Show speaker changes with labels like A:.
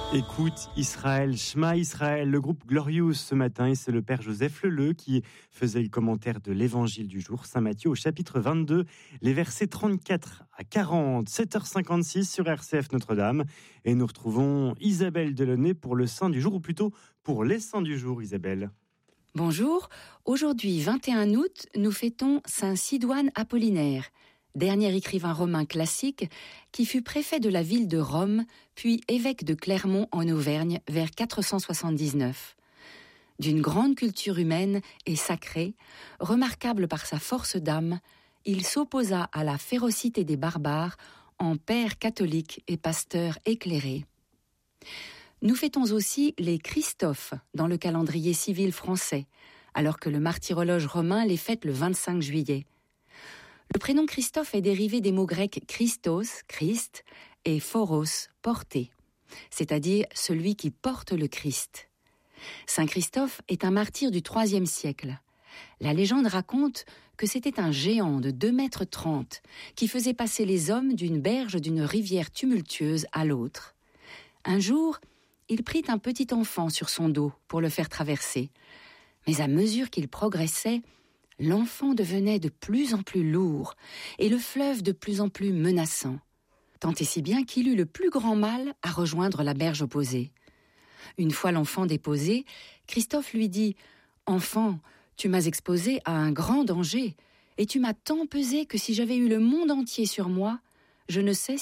A: Écoute Israël, Shema Israël, le groupe Glorious ce matin, et c'est le père Joseph Leleu qui faisait le commentaire de l'évangile du jour, Saint Matthieu au chapitre 22, les versets 34 à 40, 7h56 sur RCF Notre-Dame. Et nous retrouvons Isabelle Delaunay pour le Saint du jour, ou plutôt pour les Saints du jour, Isabelle.
B: Bonjour, aujourd'hui 21 août, nous fêtons Saint Sidoine Apollinaire, dernier écrivain romain classique qui fut préfet de la ville de Rome, puis évêque de Clermont en Auvergne vers 479. D'une grande culture humaine et sacrée, remarquable par sa force d'âme, il s'opposa à la férocité des barbares en père catholique et pasteur éclairé. Nous fêtons aussi les Christophes dans le calendrier civil français, alors que le martyrologe romain les fête le 25 juillet. Le prénom Christophe est dérivé des mots grecs Christos, Christ, et phoros, porter, c'est-à-dire celui qui porte le Christ. Saint Christophe est un martyr du IIIe siècle. La légende raconte que c'était un géant de 2,30 m qui faisait passer les hommes d'une berge d'une rivière tumultueuse à l'autre. Un jour, il prit un petit enfant sur son dos pour le faire traverser. Mais à mesure qu'il progressait, l'enfant devenait de plus en plus lourd et le fleuve de plus en plus menaçant. Tant et si bien qu'il eut le plus grand mal à rejoindre la berge opposée. Une fois l'enfant déposé, Christophe lui dit « Enfant, tu m'as exposé à un grand danger et tu m'as tant pesé que si j'avais eu le monde entier sur moi, je ne sais